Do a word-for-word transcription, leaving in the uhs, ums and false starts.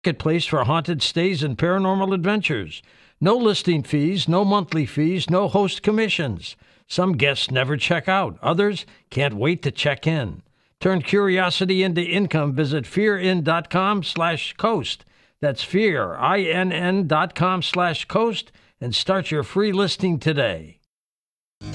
Marketplace for haunted stays and paranormal adventures. No listing fees, no monthly fees, no host commissions. Some guests never check out. Others can't wait to check in. Turn curiosity into income. Visit fearin.com slash coast. That's fear, I N N dot com slash coast, and start your free listing today.